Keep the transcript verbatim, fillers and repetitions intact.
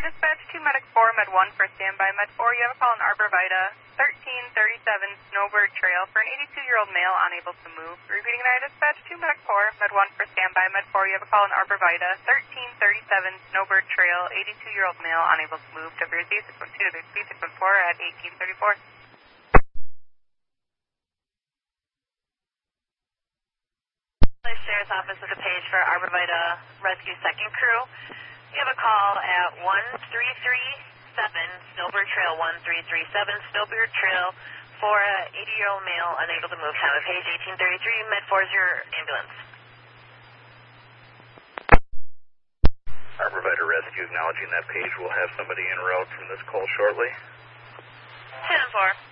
Dispatch two, Medic four, Med one for standby. Med four, you have a call in Arborvita, thirteen thirty-seven Snowbird Trail for an eighty-two-year-old male unable to move. Repeating United Dispatch two, Medic four, Med one for standby. Med four, you have a call in Arborvita, thirteen thirty-seven Snowbird Trail, eighty-two-year-old male unable to move. W Z six one two to B six one four at eighteen thirty-four. Sheriff's Office with a page for Arborvita Rescue Second Crew. You have a call at one three three seven Snowbird Trail, one three three seven Snowbird Trail for an eighty-year-old male unable to move. Time of page eighteen thirty-three. Med four is your ambulance. Arborvita Rescue acknowledging that page. We'll have somebody en route from this call shortly. ten four.